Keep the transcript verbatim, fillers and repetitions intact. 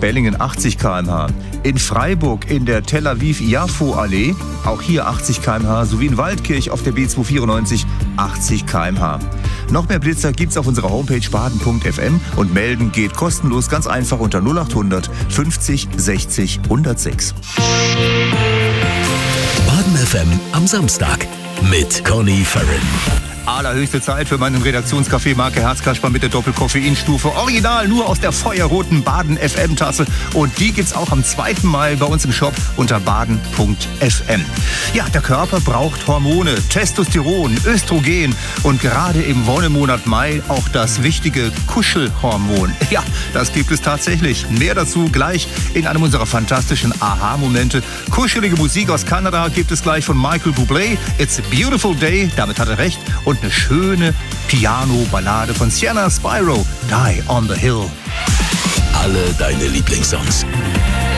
Bellingen achtzig Kilometer pro Stunde. In Freiburg in der Tel Aviv-Jafo-Allee, auch hier achtzig Kilometer pro Stunde, sowie in Waldkirch auf der B zweihundertvierundneunzig achtzig Kilometer pro Stunde. Noch mehr Blitzer gibt's auf unserer Homepage baden punkt f m und melden geht kostenlos, ganz einfach unter null acht hundert fünfzig sechzig hundertsechs. Baden F M am Samstag mit Conny Farren. Allerhöchste Zeit für meinen Redaktionscafé Marke Herzkasper mit der Doppelkoffeinstufe. Original nur aus der feuerroten Baden F M Tasse. Und die gibt's auch am zweiten Mai bei uns im Shop unter baden punkt f m. Ja, der Körper braucht Hormone, Testosteron, Östrogen und gerade im Wonnemonat Mai auch das wichtige Kuschelhormon. Ja, das gibt es tatsächlich. Mehr dazu gleich in einem unserer fantastischen Aha-Momente. Kuschelige Musik aus Kanada gibt es gleich von Michael Bublé. It's a Beautiful Day, damit hat er recht. Und eine schöne Piano-Ballade von Sienna Spyro, Die on the Hill. Alle deine Lieblingssongs.